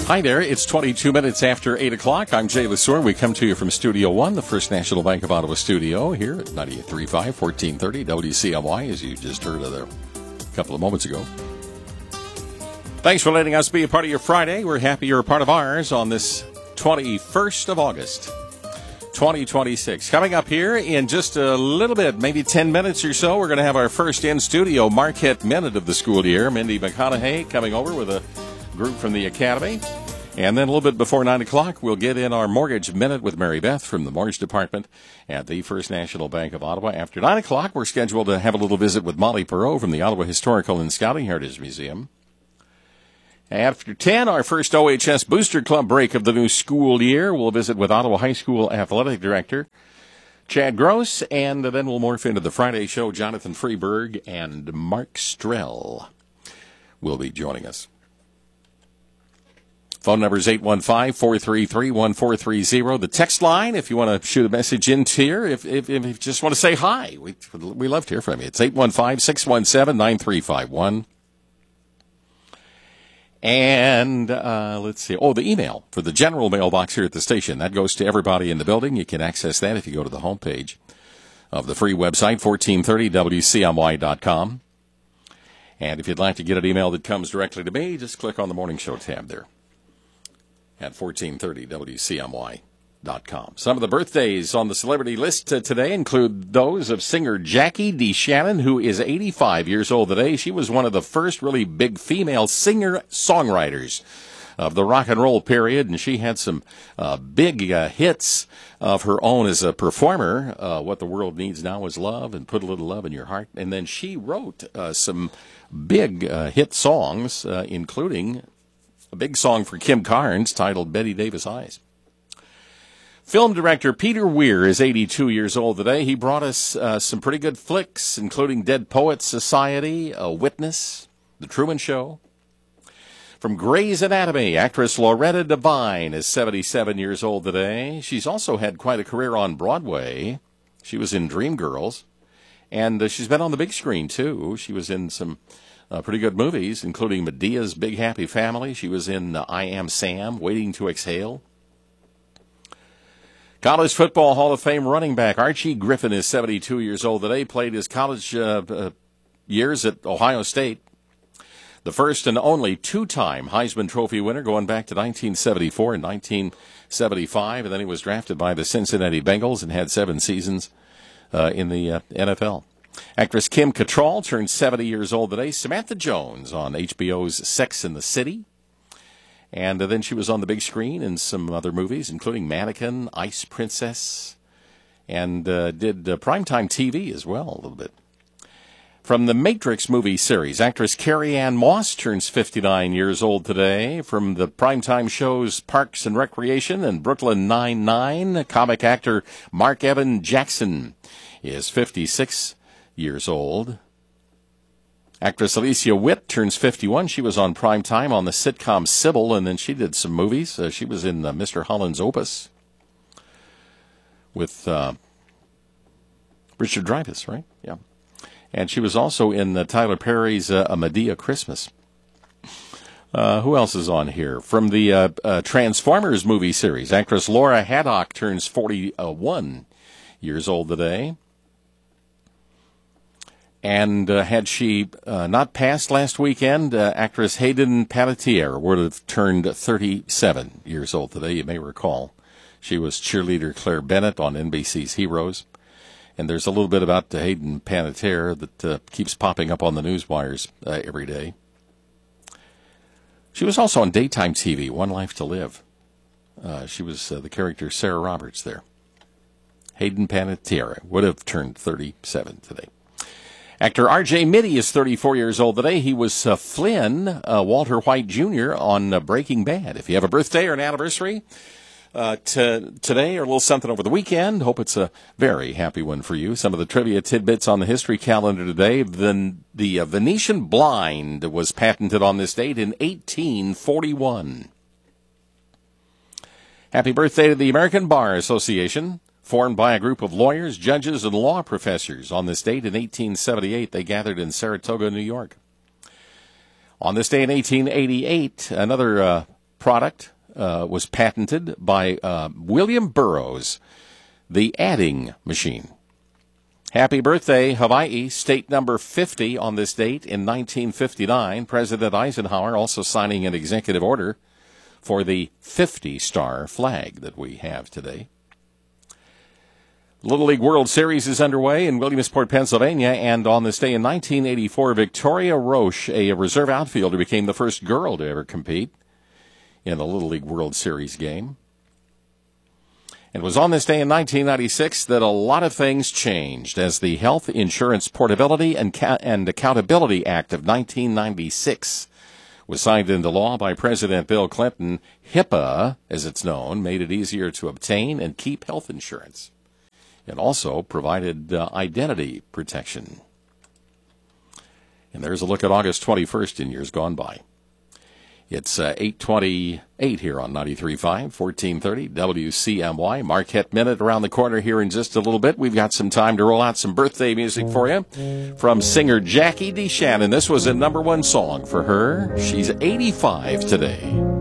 Hi there, it's 22 minutes after 8 o'clock. I'm Jay Lesor. We come to you from Studio 1, the First National Bank of Ottawa studio, here at 98.35, 1430 WCMY, as you just heard of there a couple of moments ago. Thanks for letting us be a part of your Friday. We're happy you're a part of ours on this 21st of August, 2026. Coming up here in just a little bit, maybe 10 minutes or so, we're going to have our first in-studio Marquette Minute of the school year. Mindy McConaughey coming over with a group from the Academy. And then a little bit before 9 o'clock, we'll get in our Mortgage Minute with Mary Beth from the Mortgage Department at the First National Bank of Ottawa. After 9 o'clock, we're scheduled to have a little visit with Molly Perreault from the Ottawa Historical and Scouting Heritage Museum. After 10, our first OHS Booster Club break of the new school year. We'll visit with Ottawa High School Athletic Director Chad Gross, and then we'll morph into the Friday show. Jonathan Freeberg and Mark Strell will be joining us. Phone number is 815-433-1430. The text line, if you want to shoot a message into here, if you just want to say hi, we love to hear from you. It's 815-617-9351. And let's see. Oh, the email for the general mailbox here at the station. That goes to everybody in the building. You can access that if you go to the homepage of the free website, 1430wcmy.com. And if you'd like to get an email that comes directly to me, just click on the Morning Show tab there at 1430wcmy.com. Some of the birthdays on the celebrity list today include those of singer Jackie DeShannon, who is 85 years old today. She was one of the first really big female singer-songwriters of the rock and roll period, and she had some big hits of her own as a performer. What the World Needs Now is Love and Put a Little Love in Your Heart. And then she wrote some big hit songs, including a big song for Kim Carnes titled Betty Davis Eyes. Film director Peter Weir is 82 years old today. He brought us some pretty good flicks, including Dead Poets Society, A Witness, The Truman Show. From Grey's Anatomy, actress Loretta Devine is 77 years old today. She's also had quite a career on Broadway. She was in Dreamgirls, and she's been on the big screen, too. She was in some pretty good movies, including Medea's Big Happy Family. She was in I Am Sam, Waiting to Exhale. College Football Hall of Fame running back Archie Griffin is 72 years old today. Played his college years at Ohio State. The first and only two-time Heisman Trophy winner going back to 1974 and 1975. And then he was drafted by the Cincinnati Bengals and had 7 seasons in the NFL. Actress Kim Cattrall turned 70 years old today. Samantha Jones on HBO's Sex and the City. And then she was on the big screen in some other movies, including Mannequin, Ice Princess, and did primetime TV as well a little bit. From the Matrix movie series, actress Carrie-Anne Moss turns 59 years old today. From the primetime shows Parks and Recreation and Brooklyn Nine-Nine, comic actor Mark Evan Jackson is 56 years old. Actress Alicia Witt turns 51. She was on prime time on the sitcom Sybil, and then she did some movies. She was in Mr. Holland's Opus with Richard Dreyfuss, right? Yeah. And she was also in Tyler Perry's A Medea Christmas. Who else is on here? From the Transformers movie series, actress Laura Haddock turns 41 years old today. And had she not passed last weekend, actress Hayden Panettiere would have turned 37 years old today. You may recall she was cheerleader Claire Bennett on NBC's Heroes. And there's a little bit about Hayden Panettiere that keeps popping up on the news wires every day. She was also on daytime TV, One Life to Live. She was the character Sarah Roberts there. Hayden Panettiere would have turned 37 today. Actor R.J. Mitty is 34 years old today. He was Flynn, Walter White Jr. on Breaking Bad. If you have a birthday or an anniversary today or a little something over the weekend, hope it's a very happy one for you. Some of the trivia tidbits on the history calendar today. The Venetian blind was patented on this date in 1841. Happy birthday to the American Bar Association. Formed by a group of lawyers, judges, and law professors. On this date in 1878, they gathered in Saratoga, New York. On this day in 1888, another product was patented by William Burroughs, the adding machine. Happy birthday, Hawaii, state number 50 on this date in 1959. President Eisenhower also signing an executive order for the 50-star flag that we have today. Little League World Series is underway in Williamsport, Pennsylvania, and on this day in 1984, Victoria Roche, a reserve outfielder, became the first girl to ever compete in the Little League World Series game. It was on this day in 1996 that a lot of things changed as the Health Insurance Portability and Accountability Act of 1996 was signed into law by President Bill Clinton. HIPAA, as it's known, made it easier to obtain and keep health insurance. It also provided identity protection. And there's a look at August 21st in years gone by. It's 8:28 here on 93.5, 1430 WCMY. Marquette Minute around the corner here in just a little bit. We've got some time to roll out some birthday music for you from singer Jackie DeShannon. This was a #1 song for her. She's 85 today.